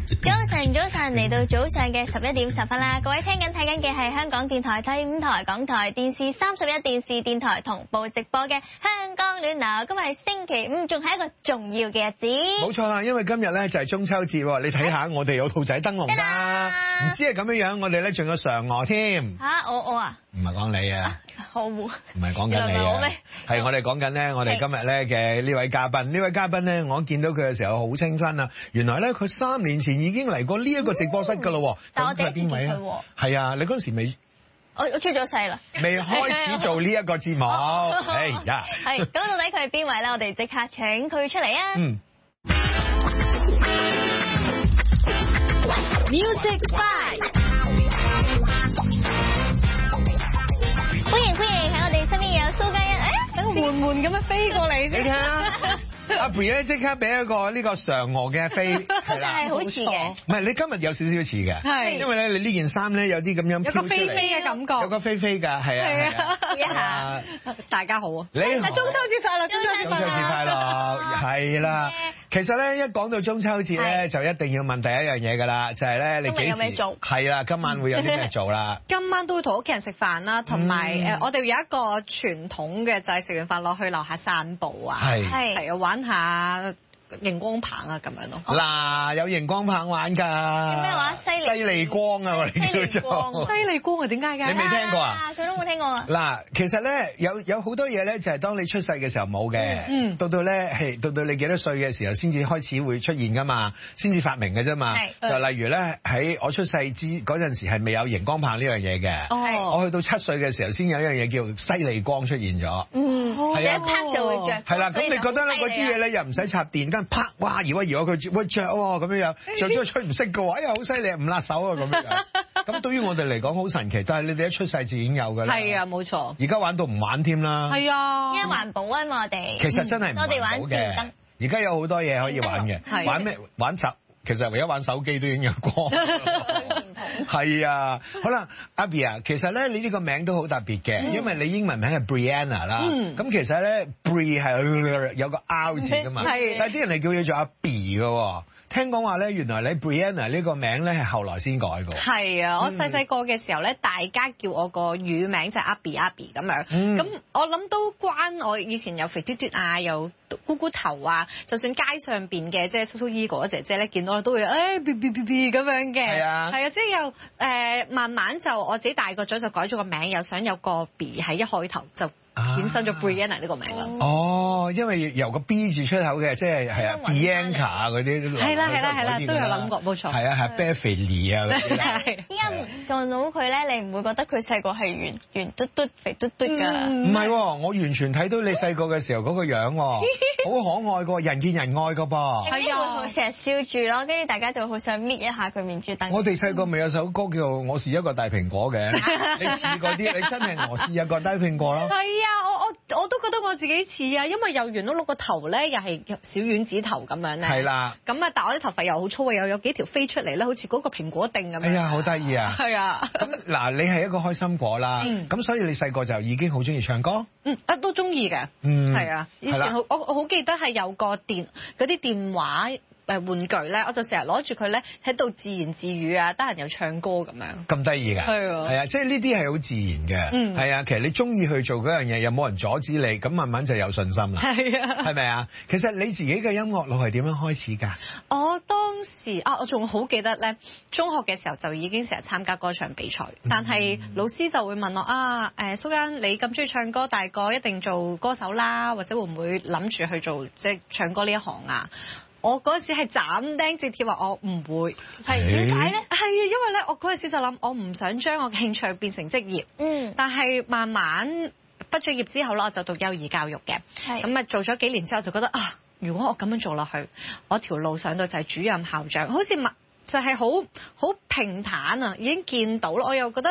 早晨嚟到早上嘅11點10分啦，各位聽緊睇緊嘅係香港電台第5台、港台電視31電視電台同步直播嘅香港暖流。今日係星期五，仲係一個重要嘅日子。 冇錯啦，因為今日咧就係中秋節，你睇下我哋有兔仔燈籠㗎，唔知係咁樣，我哋咧仲有嫦娥添。 嚇，我啊？ 唔係講你啊。 好喎。 唔係講緊你啊。係我哋講緊咧，我哋今日咧嘅呢位嘉賓。呢位嘉賓咧，我見到佢嘅時候好清新啊！原來咧佢3年前已經嚟過呢一個直播室㗎咯。 但我第一次見佢。 係啊，你嗰時未？我出咗世啦。 未開始做呢一個節目。哎呀。 係，咁到底佢係邊位咧？我哋即刻請佢出嚟啊！Music 5。歡迎喺我哋身邊有蘇嘉欣，等我緩緩咁樣飛過嚟先。 你睇下，阿 Brie 咧即刻俾一個呢個嫦娥嘅飛，係啦， 係好似嘅。 唔係，你今日有少少似嘅，係，因為咧你呢件衫咧有啲咁樣有個飛飛嘅感覺， 有個飛飛㗎，係啊， 一下， 大家好啊！ 你好， 中秋節快樂， 中秋節快樂，係啦。其實咧，一講到中秋節咧，就一定要問第一樣嘢㗎啦，就係咧，你幾時？係啦，今晚會有啲咩做啦？ 今晚都會同屋企人食飯啦，同埋我哋有一個傳統嘅，就係食完飯落去樓下散步啊，係啊，玩下熒光棒啊咁樣咯。 嗱，有熒光棒玩㗎。 叫咩話？ 犀利光啊！我哋叫做犀利光啊？點解㗎？ 你未聽過啊？ 佢都冇聽過啊。 嗱，其實咧有好多嘢咧，就係當你出世嘅時候冇嘅，到到你幾多歲嘅時候先至開始會出現㗎嘛，先至發明嘅啫嘛。就例如咧喺我出世嗰陣時係未有熒光棒呢樣嘢嘅。我去到7歲嘅時候先有一樣嘢叫犀利光出現咗。 係啊，一拍就會着。 係啦，咁你覺得咧嗰支嘢咧又唔使插電，跟住啪，哇搖一搖佢會着喎咁樣樣，着咗佢吹唔熄嘅喎，哎呀好犀利，唔辣手啊咁樣。咁對於我哋嚟講好神奇，但係你哋一出世就已經有㗎啦。 係啊，冇錯。 而家玩到唔玩添啦。係啊， 因為環保啊嘛，我哋。 其實真係唔環保嘅。我哋玩電燈。而家有好多嘢可以玩嘅，玩咩？玩手。其實唯一玩手機都已經有光。係啊，好啦，阿 Brie 啊，其實咧你呢個名都好特別嘅，因為你英文名係 Brianna 啦。咁其實咧 Brie 係有個 R 字㗎嘛，但係啲人係叫佢做阿 B 嘅。聽講話咧，原來你 Brianna 呢個名咧係後來先改嘅。係啊，我細個嘅時候咧，大家叫我個乳名就係阿 B 咁樣。咁我諗都關我以前有肥嘟嘟啊，有咕咕頭啊，就算街上邊嘅即係叔叔姨哥姐姐咧，見到我都會B 咁樣嘅。係啊，即係又慢慢就我自己大個咗就改咗個名，又想有個 B 喺一開頭就衍生咗 Brianna 呢個名啦。哦， 因為由個 B 字出口嘅，即係啊 Bianca 啊嗰啲。 係啦，都有諗過，冇錯。 係啊，Beverly 啊嗰啲。 依家撞到佢咧，你唔會覺得佢細個係圓嘟嘟、肥嘟嘟㗎？ 唔係喎，我完全睇到你細個嘅時候嗰個樣喎，好可愛個，人見人愛個噃。 係啊，成日笑住咯，跟住大家就好想搣一下佢面珠燈。 我哋細個咪有首歌叫《我是一個大蘋果》嘅，你試過啲？你真係我是一個大蘋果咯。 我都覺得我自己似啊，因為又圓碌碌個頭咧，又係小丸子頭咁樣咧。係啦。咁啊，但我啲頭髮又好粗啊，又有幾條飛出嚟咧，好似嗰個蘋果定咁樣。哎呀， 好得意啊！係啊。咁嗱，你係一個開心果啦。咁所以你細個就已經好中意唱歌。 都中意嘅。係啊。以前我好記得係有個嗰啲電話玩具咧，我就成日攞住佢咧喺度自言自語啊，得閒又唱歌咁樣。咁得意㗎？係啊， 即係呢啲係好自然嘅。係啊，其實你中意去做嗰樣嘢，又冇人阻止你，咁慢慢就有信心啦。係啊，係咪啊？其實你自己嘅音樂路係點樣開始㗎？我當時我仲好記得咧，中學嘅時候就已經成日參加歌唱比賽，但係老師就會問我蘇嘉，你咁中意唱歌，大個一定做歌手啦，或者會唔會諗住去做即係唱歌呢一行啊？我嗰陣時係斬釘截鐵話我唔會，係點解咧？係因為咧，我嗰陣時就諗我唔想將我嘅興趣變成職業。但係慢慢畢咗業之後咧，我就讀幼兒教育嘅。咁啊做咗幾年之後就覺得如果我咁樣做落去，我條路上到就係主任校長，好似就係好平坦啊，已經見到啦。我又覺得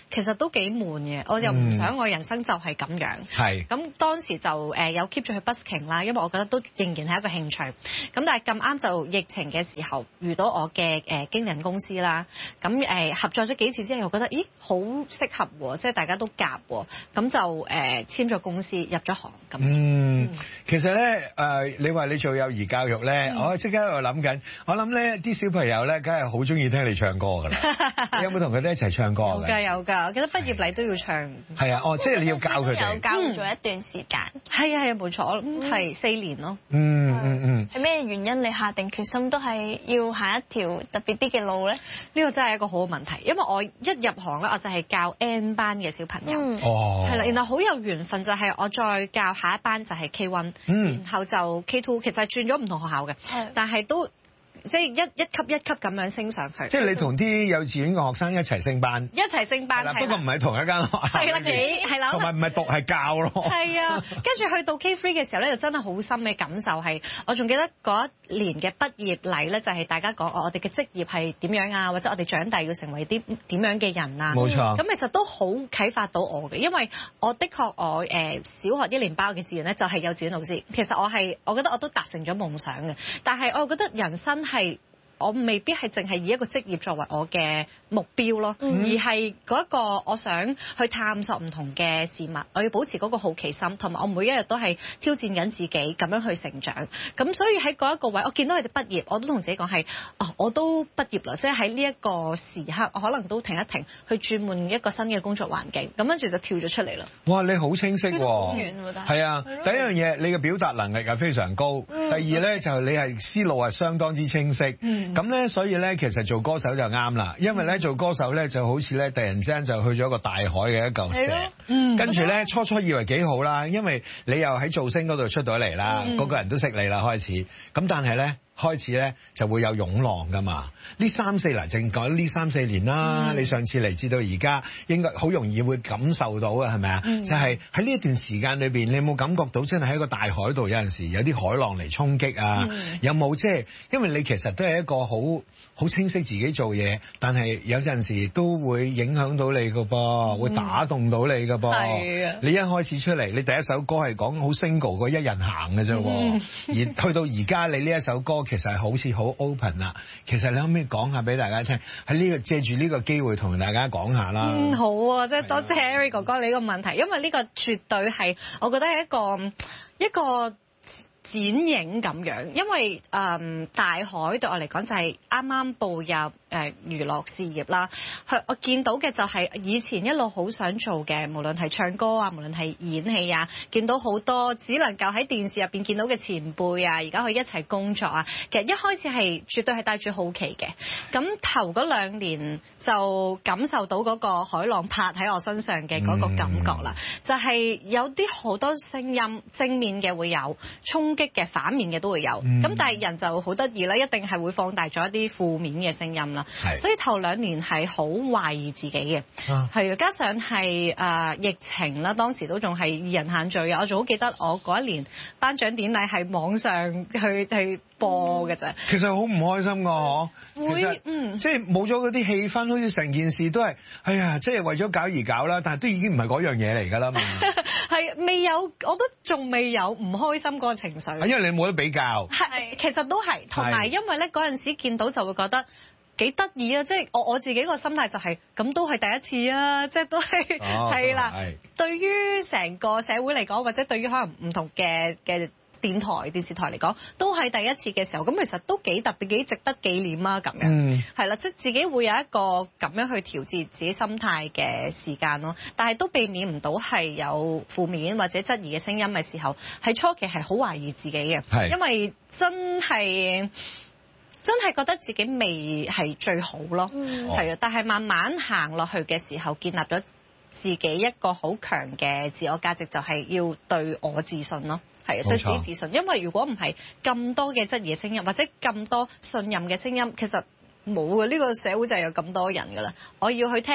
其實都幾悶嘅，我又唔想我人生就係咁樣。 係。 咁當時就有 keep 住去 busking 啦，因為我覺得都仍然係一個興趣。咁但係咁啱就疫情嘅時候遇到我嘅經理人公司啦，咁合作咗幾次之後，又覺得咦好適合喎，即係大家都夾喎，咁就簽咗公司入咗行咁。 其實咧你話你做幼兒教育咧，我即刻喺度諗緊，我諗咧啲小朋友咧，梗係好中意聽你唱歌㗎啦。你有冇同佢哋一齊唱歌㗎？ 有㗎，我記得畢業禮都要唱。 係啊，即係你要教佢哋。 有教咗一段時間。 係啊，冇錯，係4年咯。 係咩原因你下定決心都係要行一條特別啲嘅路咧？ 呢個真係一個好問題，因為我一入行咧，我就係教 N 班嘅小朋友。係啦，然後好有緣分就係我再教下一班就係 K1，然後就 K2，其實係轉咗唔同學校嘅，但係都。即係一級一級咁樣升上去。即係你同啲幼稚園嘅學生一齊升班。 一齊升班。 不過唔係同一間學校。 係啦，係啦。 同埋唔係讀係教咯。 係啊，跟住去到 K3 嘅時候咧，就真係好深嘅感受係，我仲記得嗰一年嘅畢業禮咧，就係大家講我哋嘅職業係點樣啊，或者我哋長大要成為啲點樣嘅人啊。 冇錯。 咁其實都好啟發到我嘅，因為我的確我小學1年班嘅志願咧就係幼稚園老師。其實我覺得我都達成咗夢想嘅，但係我覺得人生係。我未必係淨係以一個職業作為我嘅目標咯，而係嗰一個我想去探索唔同嘅事物，我要保持嗰個好奇心，同埋我每一日都係挑戰緊自己咁樣去成長。咁所以喺嗰一個位，我見到佢哋畢業，我都同自己講係，我都畢業啦，即係喺呢一個時刻，我可能都停一停，去轉換一個新嘅工作環境。咁跟住就跳咗出嚟啦。哇！ 你好清晰喎，係啊！第一樣嘢，你嘅表達能力係非常高；第二咧就係你係思路係相當之清晰。咁咧，所以咧，其實做歌手就啱啦，因為咧做歌手咧就好似咧突然之間就去咗一個大海嘅一嚿石，跟住咧初以為幾好啦，因為你又喺造星嗰度出到嚟啦，個個人都識你啦開始，咁但係咧開始咧就會有湧浪噶嘛，呢正講呢3-4年啦，你上次嚟至到而家應該好容易會感受到嘅係咪啊？就係喺呢一段時間裏邊，你有冇感覺到真係喺個大海度有陣時有啲海浪嚟衝擊啊？有冇即係因為你其實都係一個好清晰自己做嘢，但係有陣時都會影響到你㗎噃，會打動到你㗎噃。你一開始出嚟，你第一首歌係講好 single 個一人行嘅啫，而去到而家你呢一首歌其實係好似好 open 啦。其實你可唔可以講下俾大家聽？喺呢個借住呢個機會同大家講下啦。 好啊，即係多謝 Harry 哥哥你呢個問題，因為呢個絕對係我覺得係一個剪影咁樣，因為大海對我嚟講就係啱啱步入娛樂事業啦。我見到嘅就係以前一路好想做嘅，無論係唱歌啊，無論係演戲啊，見到好多只能夠喺電視入邊見到嘅前輩啊，而家去一齊工作啊。其實一開始係絕對係帶住好奇嘅，咁頭嗰2年就感受到嗰個海浪拍喺我身上嘅嗰個感覺啦。就係有啲好多聲音，正面嘅會有，衝擊嘅反面嘅都會有。咁但係人就好得意啦，一定係會放大咗一啲負面嘅聲音啦。所以頭2年係好懷疑自己嘅，係加上係疫情啦，當時都仲係2人限聚啊。我仲好記得我嗰1年頒獎典禮係網上去播嘅啫。 其實好唔開心㗎嗬。其實即係冇咗嗰啲氣氛，好似成件事都係哎呀，即係為咗搞而搞啦，但係都已經唔係嗰樣嘢嚟㗎啦嘛。 係未有，我都仲未有唔開心嗰個情緒。 因為你冇得比較。 係，其實都係，同埋因為咧嗰陣時見到就會覺得幾得意啊！即係我自己個心態就係咁，都係第一次啊！即係都係係啦。對於成個社會嚟講，或者對於可能唔同嘅電視台嚟講，都係第一次嘅時候，咁其實都幾特別，幾值得紀念啊！咁樣係啦，即係自己會有一個咁樣去調節自己心態嘅時間咯。但係都避免唔到係有負面或者質疑嘅聲音嘅時候，喺初期係好懷疑自己嘅，因為真係覺得自己未係最好咯。係啊，但係慢慢行落去嘅時候，建立咗自己一個好強嘅自我價值，就係要對我自信咯。係對自己自信，因為如果唔係咁多嘅質疑聲音，或者咁多信任嘅聲音，其實冇嘅。呢個社會就係有咁多人㗎啦。我要去聽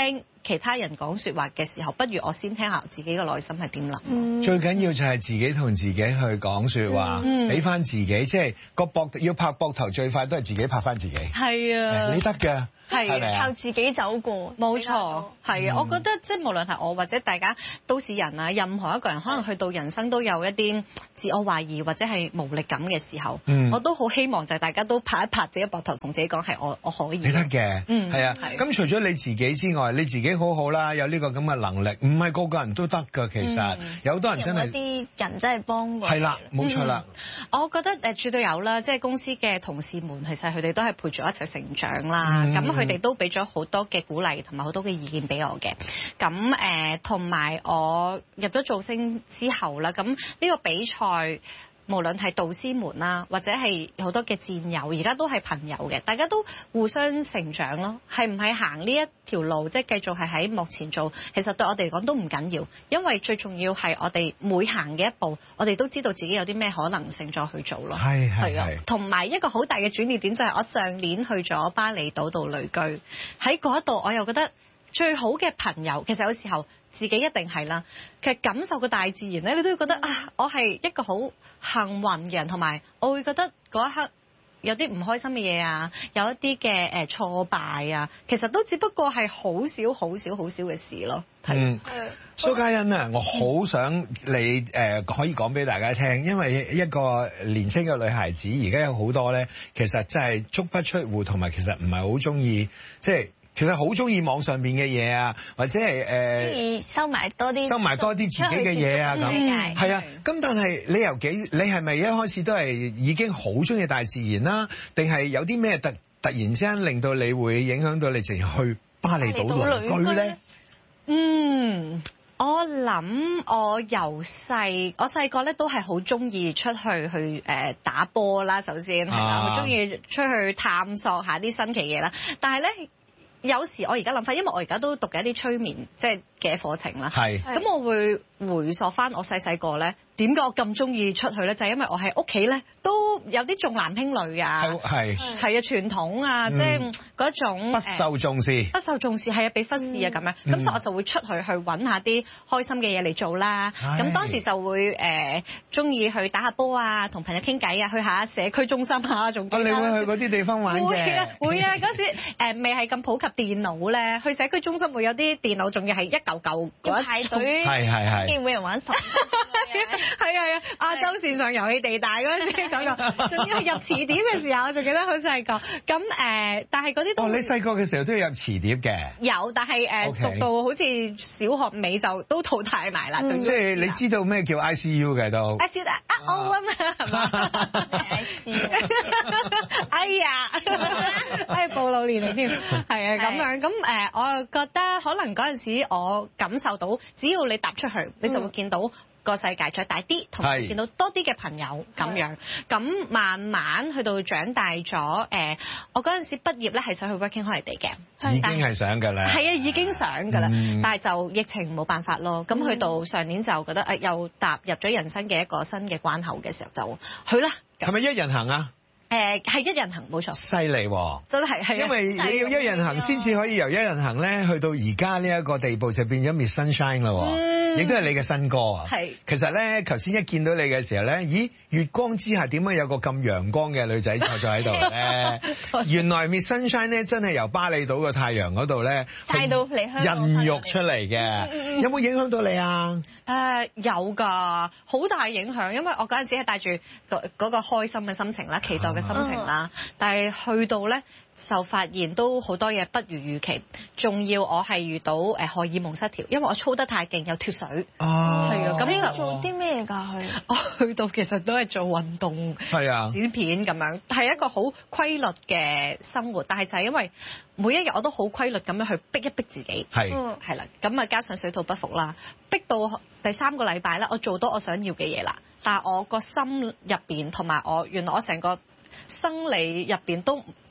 其他人講説話嘅時候，不如我先聽下自己嘅內心係點諗。 最緊要就係自己同自己去講説話，俾翻自己，即係要拍膊頭最快都係自己拍翻自己。 係啊， 你得㗎。 係靠自己走過， 冇錯，係啊！我覺得即係無論係我或者大家都市人啊，任何一個人可能去到人生都有一啲自我懷疑或者係無力感嘅時候，我都好希望就係大家都拍一拍自己膊頭，同自己講係我可以。 你得嘅，係啊。咁除咗你自己之外，你自己好好啦，有呢個咁嘅能力，唔係個個人都得㗎。其實有好多人真係有啲人真係幫過。 係啦，冇錯啦。 我覺得絕對有啦，即係公司嘅同事們，其實佢哋都係陪住我一齊成長啦。咁佢哋都俾咗好多嘅鼓勵同埋好多嘅意見俾我嘅。咁同埋我入咗造星之後啦，咁呢個比賽無論係導師們啦，或者係好多嘅戰友，而家都係朋友嘅，大家都互相成長咯。係唔係行呢一條路，即係繼續係喺幕前做，其實對我哋嚟講都唔緊要，因為最重要係我哋每行嘅一步，我哋都知道自己有啲咩可能性再去做咯。係啊，同埋一個好大嘅轉捩點就係我上年去咗巴厘島度旅居，喺嗰度我又覺得最好嘅朋友，其實有時候自己一定係啦。其實感受個大自然咧，你都會覺得啊，我係一個好幸運嘅人，同埋我會覺得嗰一刻有啲唔開心嘅嘢啊，有一啲嘅挫敗啊，其實都只不過係好少嘅事咯。 蘇嘉欣啊，我好想你可以講俾大家聽，因為一個年輕嘅女孩子而家有好多咧，其實真係足不出戶，同埋其實唔係好中意即係。其實好中意網上面嘅嘢啊，或者係中意收埋多啲自己嘅嘢啊咁，係啊。咁但係你係咪一開始都係已經好中意大自然啦？定係有啲咩突然之間令到你會影響到你淨係去巴厘島旅居咧？ 我諗我細個咧都係好中意出去打波啦，首先係啦，好中意出去探索下啲新奇嘢啦。但係咧，有時我而家諗翻，因為我而家都讀緊一啲催眠即係嘅課程啦，咁我會回溯翻我細個咧，點解我咁中意出去咧？就係因為我喺屋企咧都有啲重男輕女啊，係啊，傳統啊，即係嗰種不受重視係啊，被忽視啊咁樣。咁所以我就會出去揾下啲開心嘅嘢嚟做啦。咁當時就會中意去打下波啊，同朋友傾偈啊，去下社區中心啊，仲你會去嗰啲地方玩嘅？ 會啊！嗰時未係咁普及電腦咧，去社區中心會有啲電腦，仲要係一嚿嚿嗰一排隊， 係見每人玩10分鐘。 係亞洲線上遊戲地帶嗰陣時講過，仲要係入詞典嘅時候，我仲記得好細個。咁但係嗰啲你細個嘅時候都要入詞典嘅？ 有，但係讀到好似小學尾就都淘汰埋啦。 即係你知道咩叫 ICU 嘅都 ？ICU 奧運啊，係嘛？ICU，哎呀，暴露年齡添，係啊咁樣。咁我覺得可能嗰陣時我感受到，只要你踏出去，你就會見到個世界再大啲，同埋見到多啲嘅朋友咁樣。咁慢慢去到長大咗，我嗰陣時畢業咧係想去 working holiday 嘅， 已經係想㗎啦。 係啊，已經想㗎啦，但係就疫情冇辦法咯。咁去到上年就覺得又踏入咗人生嘅一個新嘅關口嘅時候就去啦。 係咪一人行啊？ 係一人行冇錯， 犀利喎！ 真係， 因為你要一人行先至可以由一人行咧去到而家呢一個地步，就變咗 Miss Sunshine 啦，亦都係你嘅新歌啊！其實咧，頭先一見到你嘅時候咧，咦？月光之下點解有個咁陽光嘅女仔坐咗喺度咧？原來 Miss Sunshine 咧真係由巴厘島嘅太陽嗰度咧帶到嚟香港孕育出嚟嘅。有冇影響到你啊？ 有㗎，好大影響，因為我嗰陣時係帶住嗰個開心嘅心情啦，期待嘅心情啦，但係去到咧就發現都好多嘢不如預期，仲要我係遇到荷爾蒙失調，因為我操得太勁又脫水。係啊，咁呢做啲咩㗎？ 我去到其實都係做運動，剪片咁樣，係一個好規律嘅生活，但係就係因為每一日我都好規律咁樣去逼一逼自己，係啦，咁啊加上水土不服啦，逼到第3個禮拜啦，我做到我想要嘅嘢啦，但係我個心入邊同埋原來我成個生理入邊都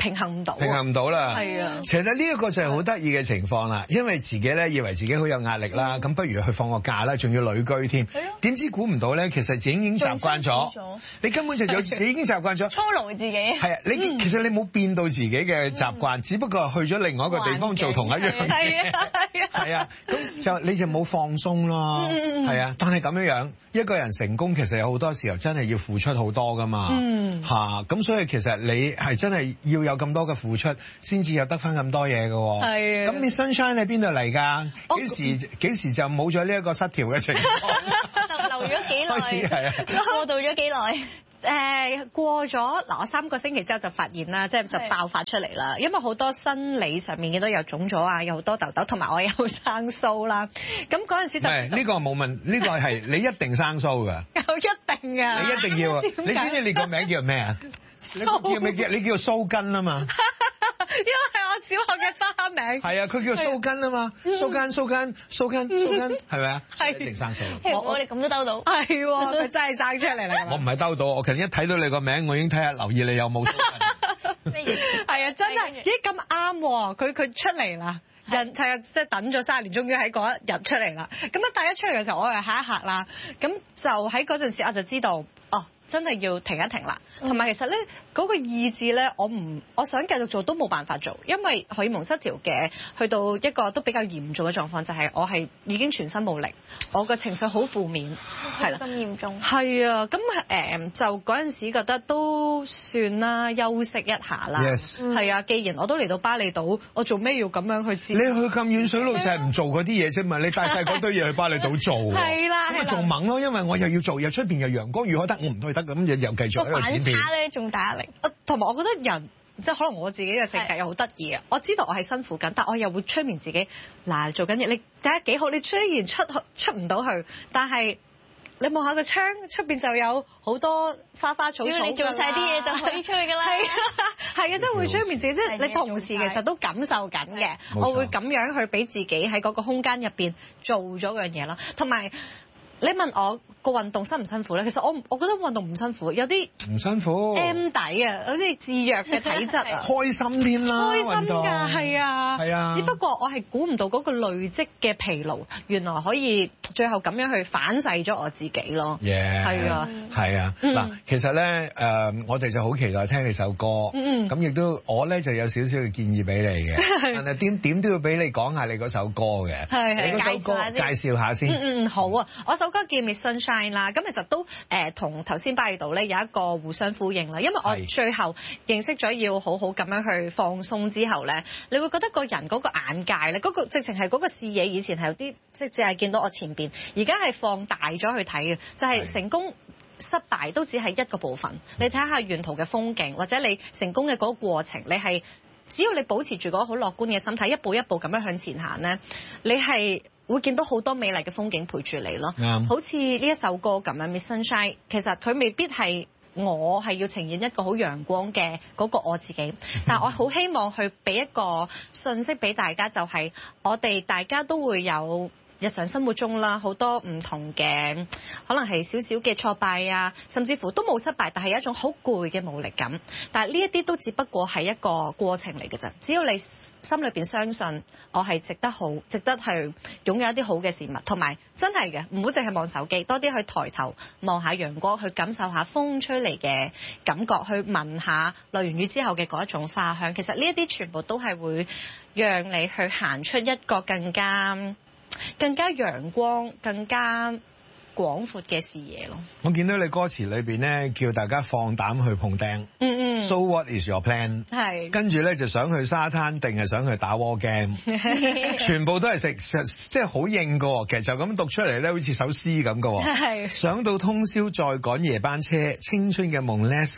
平衡唔到。 平衡唔到啦。 係啊。 其實呢一個就係好得意嘅情況啦，因為自己咧以為自己好有壓力啦，咁不如去放個假啦，仲要旅居添。點知估唔到咧，其實已經習慣咗。你根本就你已經習慣咗。 操勞自己。係啊， 其實你冇變到自己嘅習慣，只不過去咗另外一個地方做同一樣嘢。係啊，咁你就冇放鬆咯。係啊，但係咁樣一個人成功其實有好多時候真係要付出好多噶嘛。咁所以其實你係真係要有咁多嘅付出，先至有得翻咁多嘢㗎喎。係啊。咁你 Sunshine 喺邊度嚟㗎？幾時就冇咗呢一個失調嘅情況？ 留咗幾耐？係啊。過渡咗幾耐？ 過咗我3個星期之後就發現啦，即係就爆發出嚟啦。因為好多生理上面嘅都有腫咗啊，有好多痘痘，同埋我有生鬚啦。咁嗰陣時就呢個冇問，呢個係你一定生鬚㗎。 有一定㗎。 你一定要啊！你知唔知你個名叫咩啊？你叫蘇根啊嘛。 因為係我小學嘅花名。 係啊，佢叫蘇根啊嘛，蘇根，係咪啊？係。一定生鬚。 我哋咁都兜到。 係喎，佢真係生出嚟啦。 我唔係兜到，我近日一睇到你個名，我已經睇下留意你有冇鬚根。 係啊，真係，咦咁啱喎，佢出嚟啦。人係啊，即係等咗30年，終於喺嗰一日出嚟啦。咁一第一出嚟嘅時候，我係嚇一嚇啦。咁就喺嗰陣時，我就知道，真係要停一停啦。同埋其實咧，嗰個意志咧，我想繼續做都冇辦法做，因為荷爾蒙失調嘅去到一個都比較嚴重嘅狀況，就係我係已經全身冇力，我個情緒好負面，係啦。 咁嚴重？ 係啊，咁就嗰陣時覺得都算啦，休息一下啦。 Yes。 係啊，既然我都嚟到巴厘島，我做咩要咁樣去知？ 你去咁遠水路就係唔做嗰啲嘢啫嘛，你帶晒嗰堆嘢去巴厘島做。 係啦。 咁咪仲猛咯，因為我又要做，又出邊又陽光與海得，我唔去得，咁又繼續喺度剪片。 反差咧，仲大壓力。 同埋我覺得人即係可能我自己嘅性格又好得意啊！我知道我係辛苦緊，但我又會催眠自己嗱，做緊嘢，你睇下幾好。你雖然出唔到去，但係你望下個窗出邊就有好多花花草草。只要你做晒啲嘢就可以出去㗎啦。係啊，即係會催眠自己，即係你同時其實都感受緊嘅。我會咁樣去俾自己喺嗰個空間入邊做咗嗰樣嘢啦，同埋。你問我個運動辛唔辛苦咧？其實我覺得運動唔辛苦，有啲唔辛苦 M 底啊，好似自弱嘅體質啊， 開心添啦， 開心㗎，係啊， 係啊。 只不過我係估唔到嗰個累積嘅疲勞，原來可以最後咁樣去反噬咗我自己咯。係啊， 係啊。嗱，其實咧我哋就好期待聽你首歌，咁亦都我咧就有少少嘅建議俾你嘅，但係點都要俾你講下你嗰首歌嘅，你嗰首歌介紹下先。 好啊，我首歌叫 Miss Sunshine 啦，咁其實都同頭先巴厘島咧有一個互相呼應啦，因為我最後認識咗要好好咁樣去放鬆之後咧，你會覺得個人嗰個眼界咧，嗰個直情係嗰個視野以前係有啲即係淨係見到我前邊，而家係放大咗去睇嘅，就係成功失敗都只係一個部分。你睇下沿途嘅風景，或者你成功嘅嗰個過程，你係只要你保持住嗰個好樂觀嘅心態，一步一步咁樣向前行咧，你係會見到好多美麗嘅風景陪住你咯。好似呢一首歌咁樣 Miss Sunshine， 其實佢未必係我係要呈現一個好陽光嘅嗰個我自己，但我好希望去俾一個信息俾大家，就係我哋大家都會有日常生活中啦，好多唔同嘅可能係少少嘅挫敗啊，甚至乎都冇失敗，但係有一種好攰嘅無力感。但係呢一啲都只不過係一個過程嚟嘅啫。只要你心裏邊相信我係值得去擁有一啲好嘅事物，同埋真係嘅，唔好淨係望手機，多啲去抬頭望下陽光，去感受下風吹嚟嘅感覺，去聞下落完雨之後嘅嗰一種花香。其實呢一啲全部都係會讓你去行出一個更加陽光、更加廣闊嘅視野咯。 我見到你歌詞裏邊咧，叫大家放膽去碰釘。So what is your plan？ 係。跟住咧就想去沙灘定係想去打 war game？ 全部都係即係好應噶。其實就咁讀出嚟咧，好似首詩咁噶。係。想到通宵再趕夜班車，青春嘅夢 Let's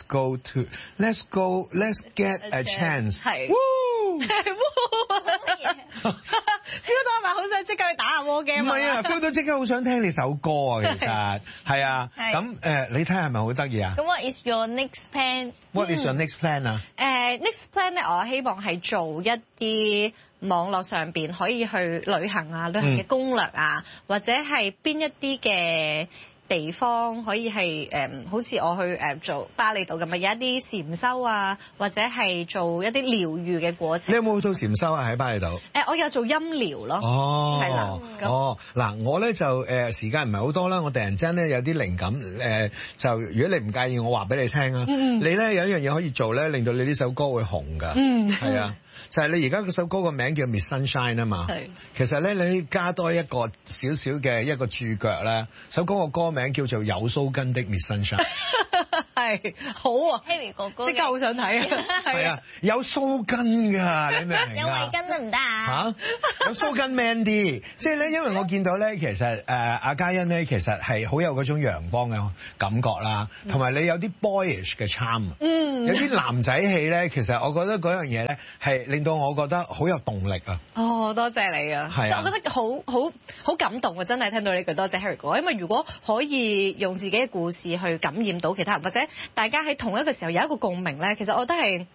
get a chance。係。feel 到係咪好想即刻去打下 war game？ 唔係啊 ，feel 到即刻好想聽你首歌啊，其實係啊。咁你睇係咪好得意啊？ 咁 What is your next plan？What is your next plan 啊 ？Next plan 咧，我希望係做一啲網絡上邊可以去旅行嘅攻略啊，或者係邊一啲嘅地方，可以係好似我去做巴厘島咁啊，有一啲禪修啊，或者係做一啲療愈嘅過程。 你有冇到禪修啊？喺巴厘島？ 我有做音療咯。 哦， 係啦。 嗱，我咧就時間唔係好多啦，我突然之間咧有啲靈感就如果你唔介意，我話俾你聽啊。你咧有一樣嘢可以做咧，令到你呢首歌會紅㗎。係啊。就係你而家嗰首歌個名叫 Miss Sunshine 啊嘛，其實咧你可以加多一個少少嘅一個注腳咧，首歌個歌名叫做有鬚根的 Miss Sunshine。 係好啊 Harry 哥哥， 即刻好想睇啊！ 係啊，有鬚根㗎，你明唔明有圍巾得唔得啊？ 嚇，有鬚根 man 啲，即係咧，因為我見到咧，其實阿嘉欣咧，其實係好有嗰種陽光嘅感覺啦，同埋你有啲 boyish 嘅 charm，有啲男仔氣咧，其實我覺得嗰樣嘢咧係令到我覺得好有動力啊！ 哦，多謝你啊！係啊，我覺得好感動啊！真係聽到呢句，多謝 Harry 哥，因為如果可以用自己嘅故事去感染到其他人，或者大家喺同一個時候有一個共鳴咧，其實我覺得係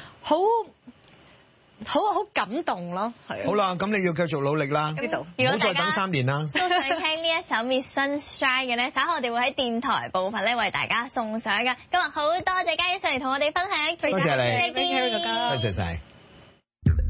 好感動咯。係。好啦，咁你要繼續努力啦，唔好再等3年啦。 都想聽呢一首 Miss Sunshine 嘅咧，稍後我哋會喺電台部分咧為大家送上㗎。今日好多謝嘉欣上嚟同我哋分享， 多謝你， 多謝 Harry 哥哥， 多謝晒。